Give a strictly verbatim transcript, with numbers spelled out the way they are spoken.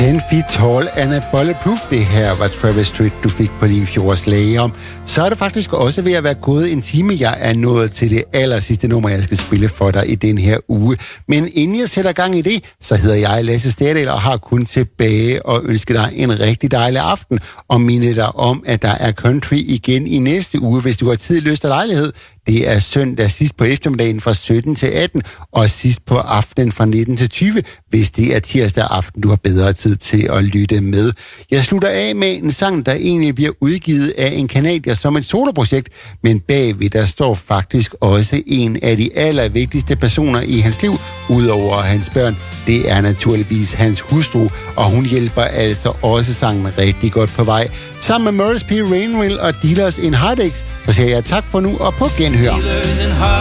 ten feet tall and a bulletproof. Det her var Travis Tritt, du fik på din fjordslæge om. Så er det faktisk også ved at være gået en time. Jeg er nået til det aller sidste nummer, jeg skal spille for dig i den her uge. Men inden jeg sætter gang i det, så hedder jeg Lasse Sterdal og har kun tilbage og ønsker dig en rigtig dejlig aften. Og minde dig om, at der er country igen i næste uge, hvis du har tid, lyst og lejlighed. Det er søndag sidst på eftermiddagen fra sytten til atten, og sidst på aftenen fra nitten til tyve, hvis det er tirsdag aften, du har bedre tid til at lytte med. Jeg slutter af med en sang, der egentlig bliver udgivet af en canadier som et soloprojekt, men bagved der står faktisk også en af de allervigtigste personer i hans liv, udover hans børn. Det er naturligvis hans hustru, og hun hjælper altså også sangen rigtig godt på vej. Sammen med Morris P. Rainville og Dealers in Heartaches, så siger jeg tak for nu og på genhør.